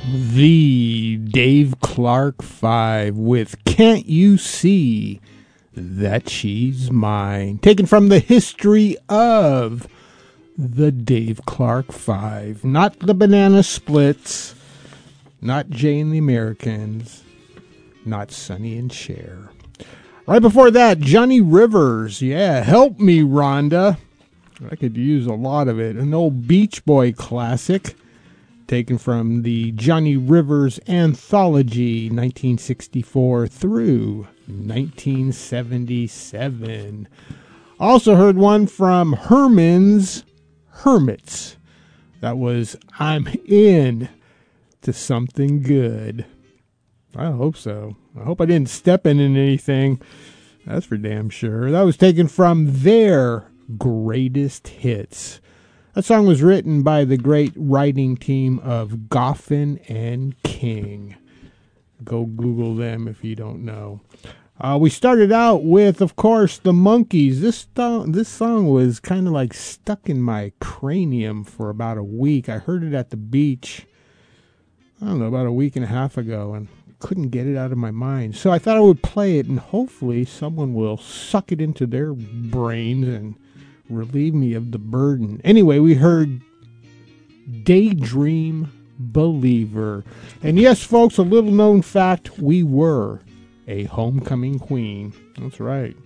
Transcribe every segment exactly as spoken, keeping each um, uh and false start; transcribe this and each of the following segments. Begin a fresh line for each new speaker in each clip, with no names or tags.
The Dave Clark Five with Can't You See That She's Mine, taken from the history of the Dave Clark Five, not the Banana Splits, not Jay and the Americans, not Sonny and Cher. Right before that, Johnny Rivers, yeah, Help Me, Rhonda. I could use a lot of it. An old Beach Boy classic, taken from the Johnny Rivers Anthology, nineteen sixty-four through nineteen seventy-seven. Also heard one from Herman's Hermits. That was I'm In to Something Good. I hope so. I hope I didn't step in anything. That's for damn sure. That was taken from their greatest hits. That song was written by the great writing team of Goffin and King. Go Google them if you don't know. Uh, we started out with, of course, the Monkees. This, th- this song was kind of like stuck in my cranium for about a week. I heard it at the beach, I don't know, about a week and a half ago, and couldn't get it out of my mind. So I thought I would play it, and hopefully someone will suck it into their brains and relieve me of the burden. Anyway, we heard Daydream Believer. And yes, folks, a little known fact, we were a homecoming queen. That's right.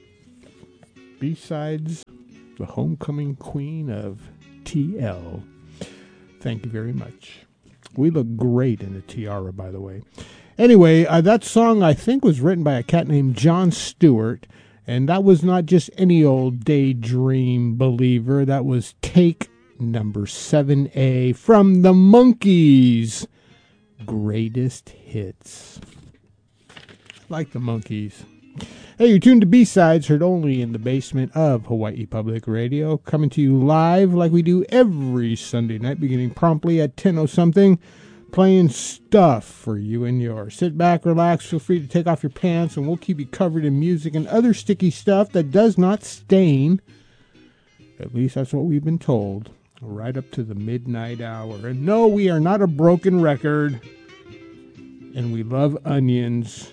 B-sides, the homecoming queen of T L. Thank you very much. We look great in a tiara, by the way. Anyway, uh, that song, I think, was written by a cat named John Stewart. And that was not just any old Daydream Believer. That was Take Number seven A from the Monkees' Greatest Hits. Like the Monkees. Hey, you're tuned to B-Sides, heard only in the basement of Hawaii Public Radio. Coming to you live like we do every Sunday night, beginning promptly at ten oh something. Playing stuff for you and yours. Sit back, relax, feel free to take off your pants, and we'll keep you covered in music and other sticky stuff that does not stain. At least that's what we've been told. Right up to the midnight hour. And no, we are not a broken record. And we love onions.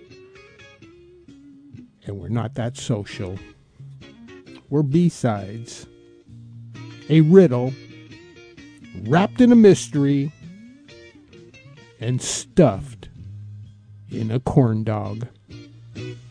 And we're not that social. We're B-Sides. A riddle wrapped in a mystery and stuffed in a corn dog.